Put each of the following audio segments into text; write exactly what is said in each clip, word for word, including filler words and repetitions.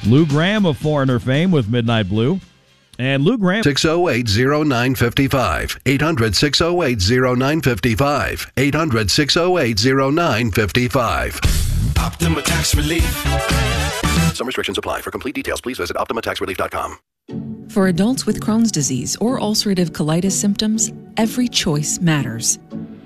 Lou Graham of Foreigner fame with Midnight Blue. And Lou Graham. six oh eight, oh nine five five. eight hundred, six oh eight, oh nine five five. eight hundred, six oh eight, oh nine five five. Optima Tax Relief. Some restrictions apply. For complete details, please visit optima tax relief dot com. For adults with Crohn's disease or ulcerative colitis symptoms, every choice matters.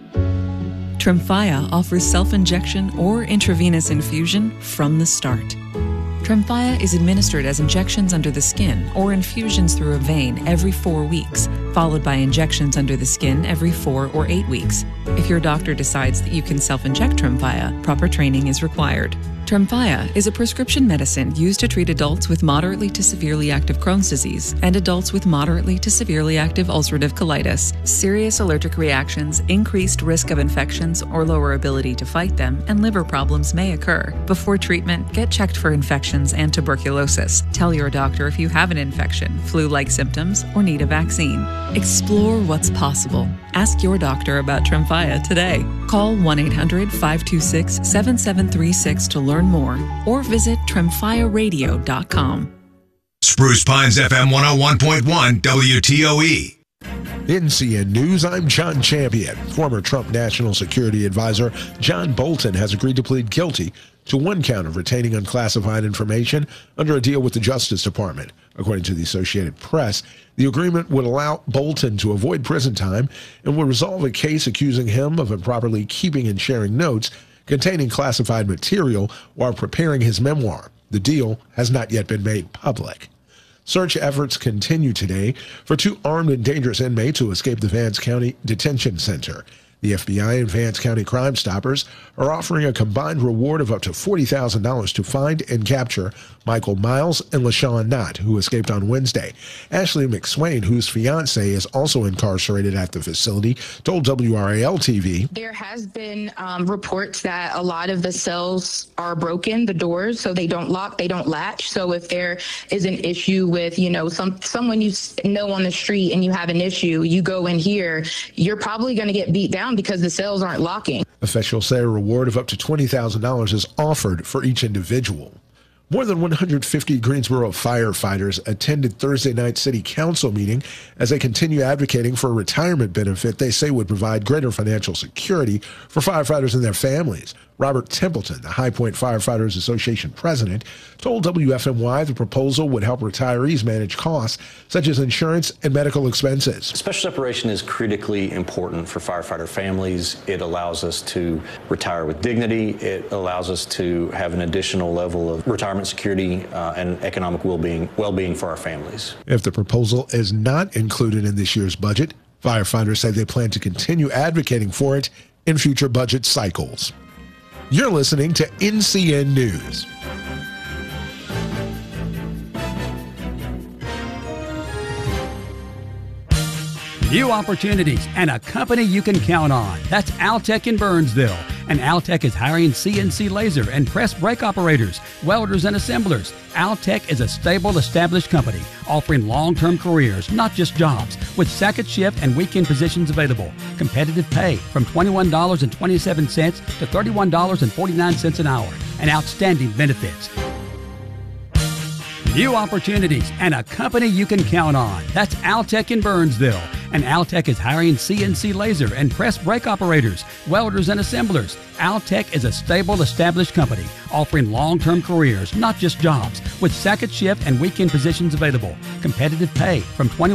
Tremfya offers self-injection or intravenous infusion from the start. Tremfya is administered as injections under the skin or infusions through a vein every four weeks, followed by injections under the skin every four or eight weeks. If your doctor decides that you can self-inject Tremfya, proper training is required. Tremfya is a prescription medicine used to treat adults with moderately to severely active Crohn's disease and adults with moderately to severely active ulcerative colitis. Serious allergic reactions, increased risk of infections or lower ability to fight them, and liver problems may occur. Before treatment, get checked for infections and tuberculosis. Tell your doctor if you have an infection, flu-like symptoms, or need a vaccine. Explore what's possible. Ask your doctor about Tremfya today. Call one eight hundred, five two six, seven seven three six to learn more, or visit tremfya radio dot com. Spruce Pines F M one oh one point one W T O E. In C N News, I'm John Champion. Former Trump National Security Advisor John Bolton has agreed to plead guilty to one count of retaining unclassified information under a deal with the Justice Department. According to the Associated Press, the agreement would allow Bolton to avoid prison time and would resolve a case accusing him of improperly keeping and sharing notes containing classified material while preparing his memoir. The deal has not yet been made public. Search efforts continue today for two armed and dangerous inmates who escaped the Vance County Detention Center. The F B I and Vance County Crime Stoppers are offering a combined reward of up to forty thousand dollars to find and capture Michael Miles and LaShawn Knott, who escaped on Wednesday. Ashley McSwain, whose fiancé is also incarcerated at the facility, told W R A L T V. There has been um, reports that a lot of the cells are broken, the doors, so they don't lock, they don't latch. So if there is an issue with, you know, some someone you know on the street and you have an issue, you go in here, you're probably going to get beat down because the cells aren't locking. Officials say a reward of up to twenty thousand dollars is offered for each individual. More than one hundred fifty Greensboro firefighters attended Thursday night's city council meeting as they continue advocating for a retirement benefit they say would provide greater financial security for firefighters and their families. Robert Templeton, the High Point Firefighters Association president, told W F M Y the proposal would help retirees manage costs such as insurance and medical expenses. Special separation is critically important for firefighter families. It allows us to retire with dignity. It allows us to have an additional level of retirement security uh, and economic well-being, well-being for our families. If the proposal is not included in this year's budget, firefighters say they plan to continue advocating for it in future budget cycles. You're listening to N C N News. New opportunities and a company you can count on. That's Altec in Burnsville. And Altec is hiring C N C laser and press brake operators, welders, and assemblers. Altec is a stable, established company offering long-term careers, not just jobs, with second shift and weekend positions available. Competitive pay from twenty-one dollars and twenty-seven cents to thirty-one dollars and forty-nine cents an hour, and outstanding benefits. New opportunities and a company you can count on. That's Altec in Burnsville. And Altec is hiring C N C laser and press brake operators, welders, and assemblers. Altec is a stable, established company offering long-term careers, not just jobs, with second shift and weekend positions available. Competitive pay from twenty